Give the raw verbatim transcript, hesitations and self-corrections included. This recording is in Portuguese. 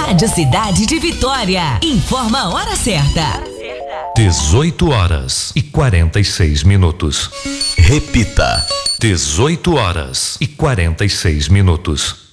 Rádio Cidade de Vitória. Informa a hora certa. dezoito horas e quarenta e seis minutos. Repita. dezoito horas e quarenta e seis minutos.